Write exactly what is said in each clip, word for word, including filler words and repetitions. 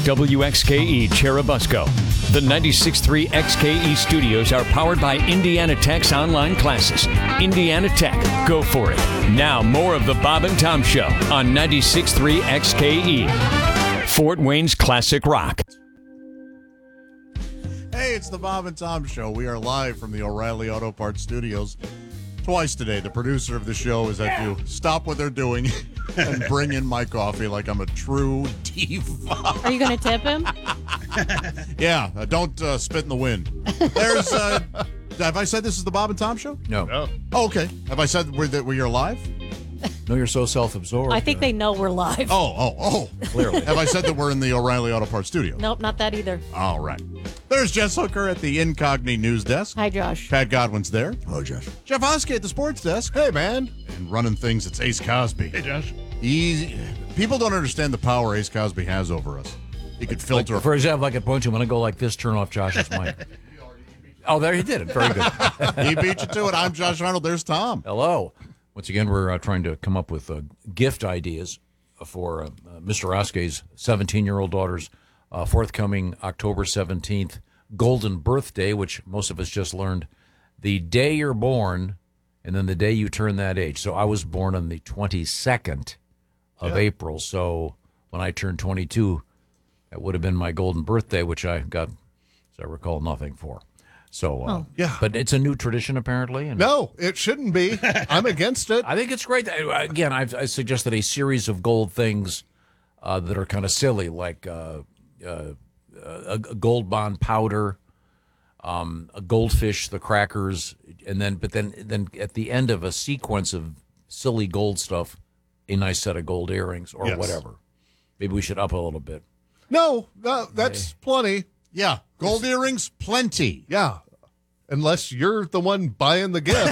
W X K E Cherubusco. The ninety-six point three X K E studios are powered by Indiana Tech's online classes. Indiana Tech, go for it. Now more of the Bob and Tom Show on ninety-six point three X K E. Fort Wayne's classic rock. Hey, it's the Bob and Tom Show. We are live from the O'Reilly Auto Parts Studios. Twice today, the producer of the show is at to stop what they're doing and bring in my coffee like I'm a true diva. Are you going to tip him? Yeah, uh, don't uh, spit in the wind. There's, uh, have I said this is the Bob and Tom Show? No. no. Oh, okay. Have I said we're, that we are live? No, you're so self-absorbed. I think they know we're live. Oh, oh, oh. Clearly. Have I said that we're in the O'Reilly Auto Parts Studio? Nope, not that either. All right. There's Jess Hooker at the Incogni News Desk. Hi, Josh. Pat Godwin's there. Hello, Josh. Jeff Oskey at the Sports Desk. Hey, man. And running things, it's Ace Cosby. Hey, Josh. Easy. People don't understand the power Ace Cosby has over us. He could filter. Like, for example, I could point to him and I go like this, turn off Josh's mic. Oh, there he did it. Very good. He beat you to it. I'm Josh Arnold. There's Tom. Hello. Once again, we're uh, trying to come up with uh, gift ideas for uh, uh, Mister Oskey's seventeen-year-old daughter's uh, forthcoming October seventeenth golden birthday, which most of us just learned the day you're born and then the day you turn that age. So I was born on the twenty-second of yeah. April. So when I turned twenty-two, that would have been my golden birthday, which I got, as I recall, nothing for. So, uh, oh. yeah. But it's a new tradition, apparently. And no, it shouldn't be. I'm against it. I think it's great. Again, I've I suggested a series of gold things uh, that are kind of silly, like uh, uh, a, a gold bond powder, um, a goldfish, the crackers, and then, but then, then at the end of a sequence of silly gold stuff, a nice set of gold earrings or yes. whatever. Maybe we should up a little bit. No, no that's hey. plenty. Yeah, gold earrings, plenty. Yeah. Unless you're the one buying the gift.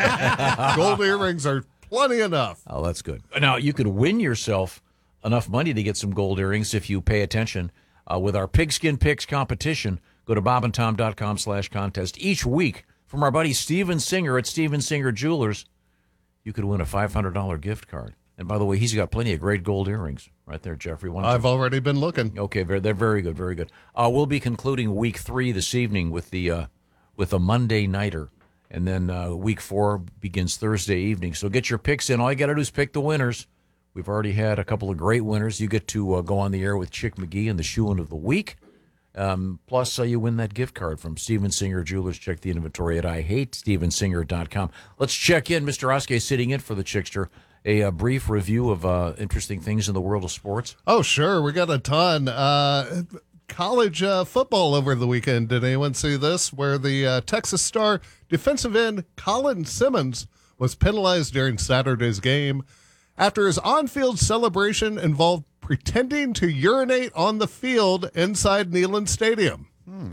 Gold earrings are plenty enough. Oh, that's good. Now, you could win yourself enough money to get some gold earrings if you pay attention. Uh, with our Pigskin Picks competition, go to bobandtom.com slash contest. Each week, from our buddy Steven Singer at Steven Singer Jewelers, you could win a five hundred dollars gift card. And by the way, he's got plenty of great gold earrings. Right there, Jeffrey. One I've already been looking. Okay, very, they're very good, very good. Uh, we'll be concluding week three this evening with the... Uh, with a Monday nighter, and then uh, week four begins Thursday evening. So get your picks in. All you got to do is pick the winners. We've already had a couple of great winners. You get to uh, go on the air with Chick McGee and the shoe-in of the week. Um, plus, uh, you win that gift card from Steven Singer Jewelers. Check the inventory at I hate steven singer dot com. Let's check in. Mister Oskey sitting in for the Chickster. A, a brief review of uh, interesting things in the world of sports. Oh, sure. We got a ton. Uh College uh, football over the weekend. Did anyone see this? Where the uh, Texas Star defensive end Colin Simmons was penalized during Saturday's game after his on-field celebration involved pretending to urinate on the field inside Neyland Stadium. Hmm.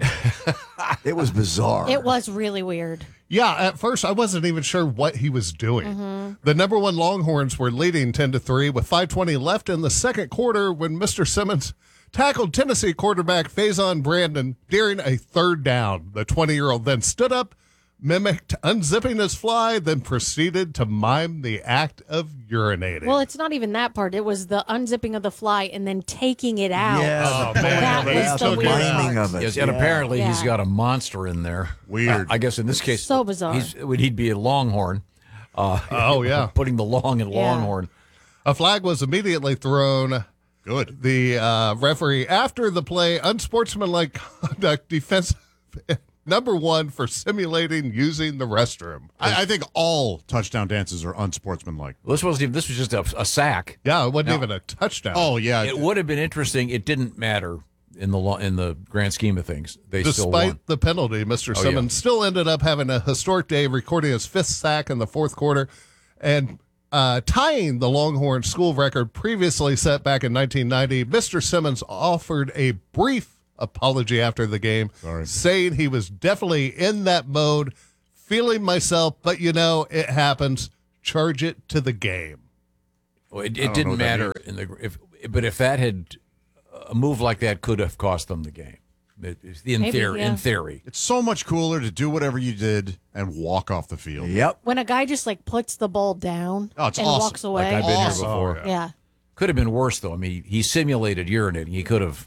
It was bizarre. It was really weird. Yeah, at first I wasn't even sure what he was doing. Mm-hmm. The number one Longhorns were leading ten to three with five twenty left in the second quarter when Mister Simmons tackled Tennessee quarterback Faison Brandon during a third down. The twenty-year-old then stood up, mimicked unzipping his fly, then proceeded to mime the act of urinating. Well, it's not even that part. It was the unzipping of the fly and then taking it out. Yes. Oh, man. That Yeah, was the the weird miming part. of it. Yes, and Yeah. apparently Yeah. he's got a monster in there. Weird. Uh, I guess in this case, So bizarre. He's, he'd be a Longhorn. Uh, Oh, yeah. Putting the long in Yeah. Longhorn. A flag was immediately thrown. Good. The uh, referee, after the play, unsportsmanlike conduct, defensive number one for simulating using the restroom. I, I think all touchdown dances are unsportsmanlike. Well, this wasn't even, this was just a, a sack. Yeah, it wasn't Now- even a touchdown. Oh, yeah. It would have been interesting. It didn't matter in the lo- in the grand scheme of things. They still won. Despite the penalty, Mister Oh, Simmons yeah. still ended up having a historic day, recording his fifth sack in the fourth quarter and uh, tying the Longhorn school record previously set back in nineteen ninety. Mister Simmons offered a brief apology after the game, Sorry. saying he was definitely in that mode, feeling myself, but you know, it happens. Charge it to the game. Well, it, I it don't know didn't what that matter in the if, but if that had a move like that could have cost them the game. It- In Maybe, theory, yeah. in theory. It's so much cooler to do whatever you did and walk off the field. Yep. When a guy just like puts the ball down Oh, it's and awesome. walks away. Like I've been Awesome. here before. Oh, yeah. Could have been worse though. I mean, he simulated urinating. He could have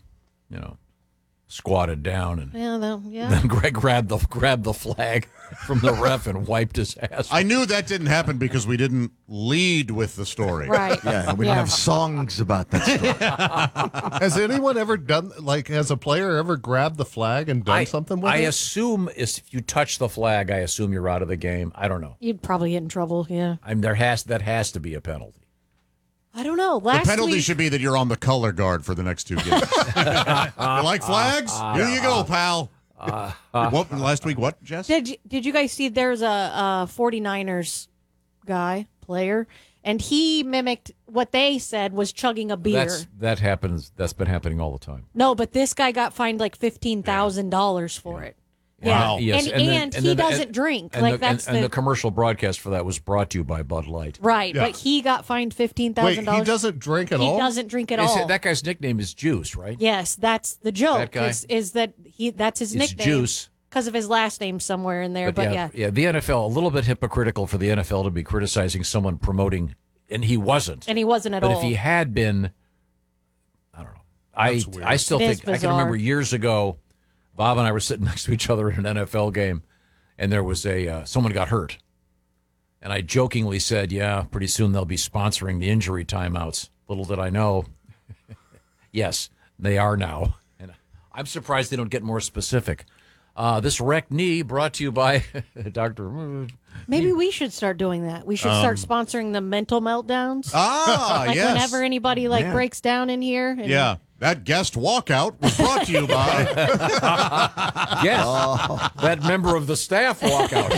you know, squatted down and Yeah, though, yeah. then Greg grabbed the grabbed the flag from the ref and wiped his ass. I knew that didn't happen because we didn't lead with the story. Right. Yeah, we Yeah. don't have songs about that story. Has anyone ever done, like, has a player ever grabbed the flag and done I, something with I it? assume if you touch the flag, I assume you're out of the game. I don't know. You'd probably get in trouble, yeah. I'm there has that has to be a penalty. I don't know. The Last penalty week, should be that you're on the color guard for the next two games. You like flags? Here you go, pal. What last week? What, Jess? Did you, did you guys see there's a, a 49ers guy, player, and he mimicked what they said was chugging a beer. That's that happens. That's been happening all the time. No, but this guy got fined like fifteen thousand dollars for it. Wow. Yeah. Yes, and and, then- he then- doesn't and- drink. And like the, that's and, the, and the commercial broadcast for that was brought to you by Bud Light. right. Yeah. But he got fined fifteen Wait, thousand he dollars. doesn't drink at He all? doesn't drink at Is all. it- that guy's nickname is Juice, right? Yes, that's the joke. That guy? Is, is that he? That's his It's nickname. Juice. Because of his last name somewhere in there. But, yeah, yeah, the N F L a little bit hypocritical for the N F L to be criticizing someone promoting, and he wasn't. and he wasn't at but all. if he had been, I don't know. I That's weird. I still It is think I can remember bizarre. years ago, Bob and I were sitting next to each other in an N F L game, and there was a uh, someone got hurt, and I jokingly said, "Yeah, pretty soon they'll be sponsoring the injury timeouts." Little did I know, yes, they are now, and I'm surprised they don't get more specific. Uh, this wrecked knee brought to you by Doctor Maybe we should start doing that. We should start sponsoring the mental meltdowns. Ah, like yes. whenever anybody like breaks down in here. And, Yeah. That guest walkout was brought to you by. Yes, that member of the staff walkout.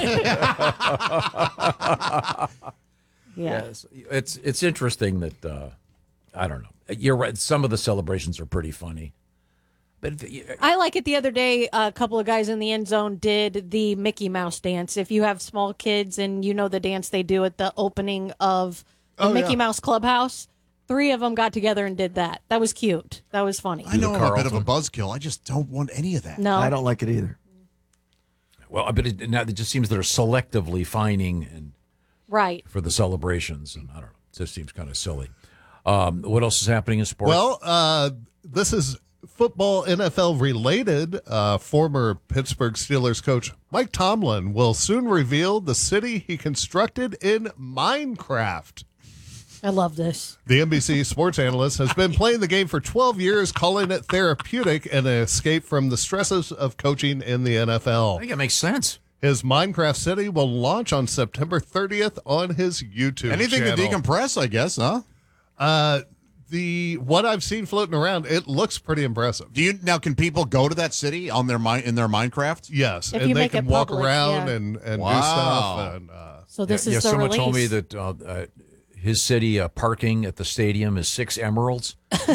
Yeah. Yes, it's it's interesting that uh, I don't know. You're right. Some of the celebrations are pretty funny, but I like it the other day. A couple of guys in the end zone did the Mickey Mouse dance. If you have small kids and you know the dance they do at the opening of the Oh, Mickey yeah. Mouse Clubhouse, three of them got together and did that. That was cute. That was funny. I know the I'm a bit of a Carlton. buzzkill. I just don't want any of that. No, I don't like it either. well, but it, now it just seems they're selectively fining and right. for the celebrations, and I don't know. It just seems kind of silly. Um, what else is happening in sports? Well, uh, this is football N F L related. Uh, former Pittsburgh Steelers coach Mike Tomlin will soon reveal the city he constructed in Minecraft. I love this. The N B C sports analyst has been playing the game for twelve years, calling it therapeutic and an escape from the stresses of coaching in the N F L. I think it makes sense. His Minecraft city will launch on September thirtieth on his YouTube Anything channel. to decompress, I guess, huh? Uh, the what I've seen floating around, it looks pretty impressive. Do you now? Can people go to that city on their mi- in their Minecraft? Yes, If and you they make can it walk public, around yeah. and, and do Wow. stuff. And, uh, So this yeah, is yeah, the someone release. told me that uh, uh, his city uh, parking at the stadium is six emeralds.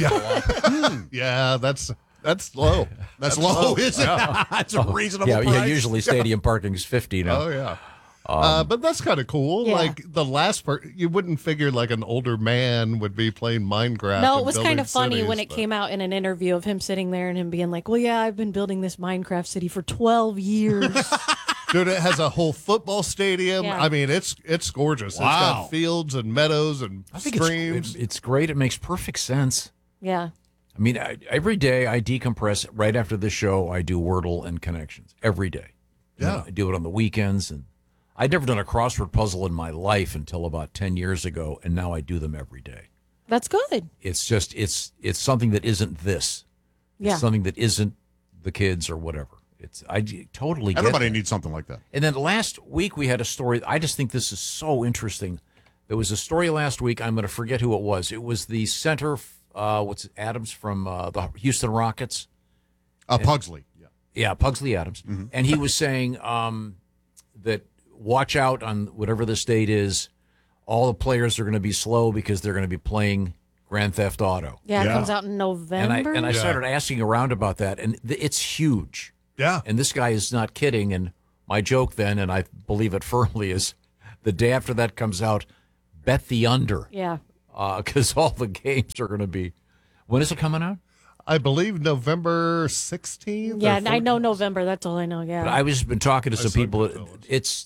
yeah, that's that's low. That's, low, isn't it? That's a reasonable yeah, price. yeah. Usually stadium parking is fifty now. Oh yeah. uh, but that's kind of cool. Yeah. Like the last part, you wouldn't figure like an older man would be playing Minecraft. No, and it was building kind of funny cities, when it but- came out in an interview of him sitting there and him being like, "Well, yeah, I've been building this Minecraft city for twelve years." Dude, it has a whole football stadium. Yeah. I mean, it's it's gorgeous. It's Wow. got fields and meadows and I think it's, streams. it- it's great. It makes perfect sense. yeah. I mean, I, every day I decompress. Right after the show, I do Wordle and connections every day. You Yeah. know, I do it on the weekends, and I'd never done a crossword puzzle in my life until about ten years ago, and now I do them every day. That's good. It's just it's it's something that isn't this. It's Yeah. something that isn't the kids or whatever. It's I j- totally get Everybody that. needs something like that. And then last week we had a story. I just think this is so interesting. There was a story last week. I'm going to forget who it was. It was the center, uh, what's it, Adams from uh, the Houston Rockets. Uh, Pugsley. Yeah. Yeah, Pugsley Adams. And he was saying um, that watch out on whatever the state is. All the players are going to be slow because they're going to be playing Grand Theft Auto. Yeah, it Yeah. comes out in And November. I and I Yeah. started asking around about that, and th- it's huge. yeah. And this guy is not kidding. And my joke then, and I believe it firmly, is the day after that comes out, bet the under yeah. because all the games are going to be. When is it coming out? I believe November sixteenth. Yeah, and I know November. That's all I know. Yeah. But I've just been talking to some saw people. good ones. It's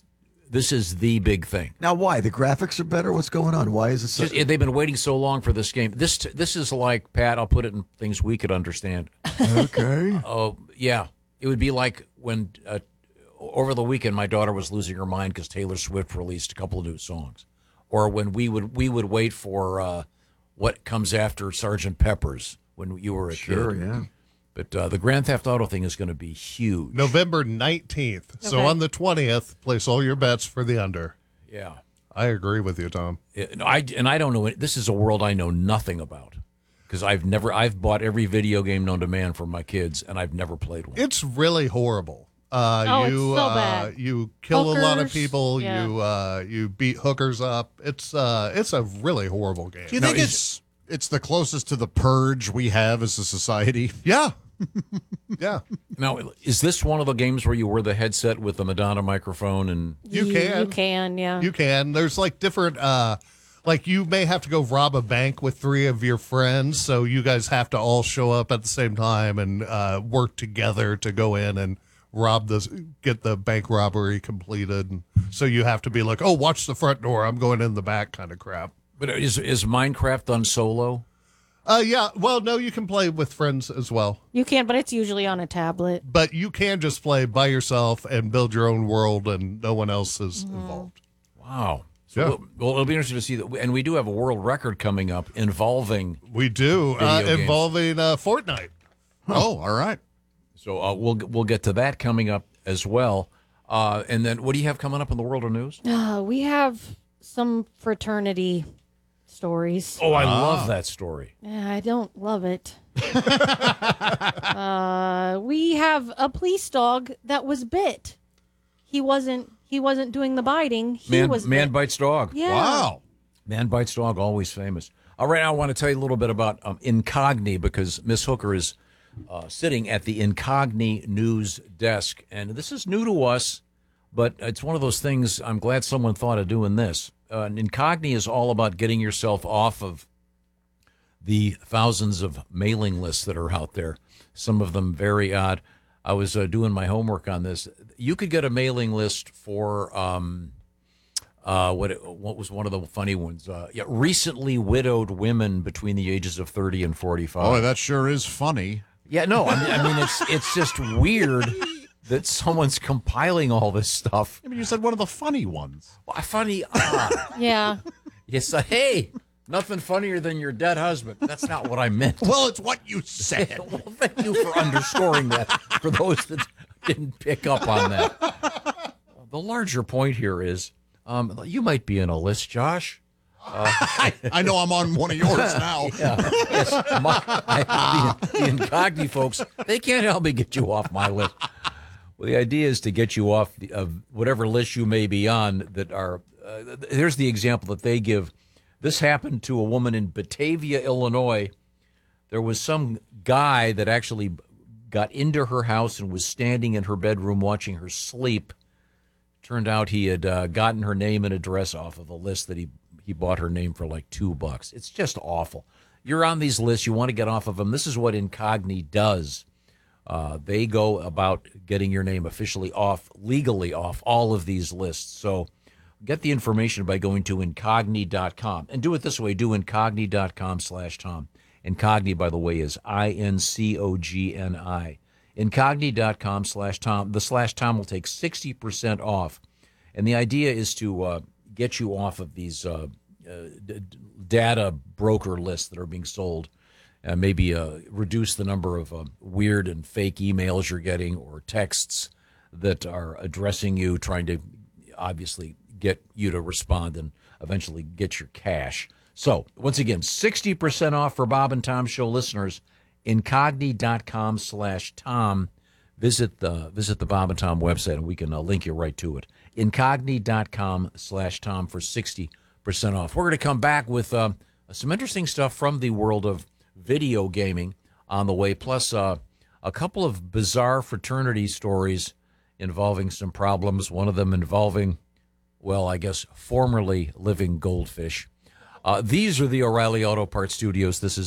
this is the big thing. Now, why? The graphics are better? What's going on? Why is it so? Just, they've been waiting so long for this game. This this is like, Pat, I'll put it in things we could understand. Okay. Oh, yeah. It would be like when uh, over the weekend my daughter was losing her mind because Taylor Swift released a couple of new songs. Or when we would we would wait for uh, what comes after Sergeant Pepper's when you were a Sure, kid. yeah. But uh, the Grand Theft Auto thing is going to be huge. November nineteenth. So Okay. on the twentieth, place all your bets for the under. Yeah. I agree with you, Tom. It- I, and I don't know. This is a world I know nothing about because I've never, I've bought every video game known to man for my kids, and I've never played one. It's really horrible. Uh, Oh, it's you so uh, bad. you kill a lot of Hookers, people. yeah. You uh, you beat hookers up. It's uh, it's a really horrible game. Do you No, think is- it's it's the closest to the purge we have as a society? Yeah, yeah. Now, is this one of the games where you wear the headset with the Madonna microphone and You Ye- can. You can, yeah. You can. There's like different. Uh, like you may have to go rob a bank with three of your friends, so you guys have to all show up at the same time and uh, work together to go in and rob this, get the bank robbery completed. And so you have to be like, oh, watch the front door. I'm going in the back, kind of crap. But is is Minecraft done solo? Uh, yeah. Well, no, you can play with friends as well, You can, but it's usually on a tablet. but you can just play by yourself and build your own world, and no one else is involved. Wow. So Yeah. well, well, it'll be interesting to see that. And we do have a world record coming up involving. We do uh, Video games. involving uh, Fortnite. Oh, all right. So uh, we'll we'll get to that coming up as well. Uh, and then what do you have coming up in the world of news? Uh, we have some fraternity stories. Oh, I love that story. Yeah, I don't love it. uh, we have a police dog that was bit. He wasn't. He wasn't doing the biting. He Man, was man bit. bites dog. Yeah. Wow. Man bites dog, always famous. All right, now I want to tell you a little bit about um, Incogni because Miss Hooker is uh, sitting at the Incogni news desk, and this is new to us, but it's one of those things. I'm glad someone thought of doing this. Uh, Incogni is all about getting yourself off of the thousands of mailing lists that are out there. Some of them very odd. I was uh, doing my homework on this. You could get a mailing list for. Um, Uh, what what was one of the funny ones? Uh, yeah, recently widowed women between the ages of thirty and forty-five. Oh, that sure is funny. Yeah, no, I mean, I mean it's it's just weird that someone's compiling all this stuff. I mean, you said one of the funny ones. Well, funny, uh, Yeah. you said, hey, nothing funnier than your dead husband. That's not what I meant. Well, it's what you said. Well, thank you for underscoring that. For those that didn't pick up on that, the larger point here is. Um, you might be in a list, Josh. I, I know I'm on one of yours now. Yeah. Yes, my, I, the, the Incogni folks, they can't help me get you off my list. Well, the idea is to get you off the, of whatever list you may be on that are. Uh, here's the example that they give. This happened to a woman in Batavia, Illinois. There was some guy that actually got into her house and was standing in her bedroom watching her sleep. Turned out he had uh, gotten her name and address off of a list that he, he bought her name for like two bucks. It's just awful. You're on these lists. You want to get off of them. This is what Incogni does. Uh, they go about getting your name officially off, legally off all of these lists. So get the information by going to incogni dot com. And do it this way. Do incogni dot com slash Tom. Incogni, by the way, is I N C O G N I. incogni dot com slash Tom. The slash Tom will take sixty percent off. And the idea is to uh, get you off of these uh, uh, d- data broker lists that are being sold. Uh, maybe uh, reduce the number of uh, weird and fake emails you're getting or texts that are addressing you, trying to obviously get you to respond and eventually get your cash. So, once again, sixty percent off for Bob and Tom Show listeners. incogni dot com slash Tom. Visit the visit the Bob and Tom website, and we can uh, link you right to it. incogni dot com slash Tom for sixty percent off. We're going to come back with uh, some interesting stuff from the world of video gaming on the way, plus uh, a couple of bizarre fraternity stories involving some problems, one of them involving, well, I guess, formerly living goldfish. Uh, these are the O'Reilly Auto Parts Studios. This is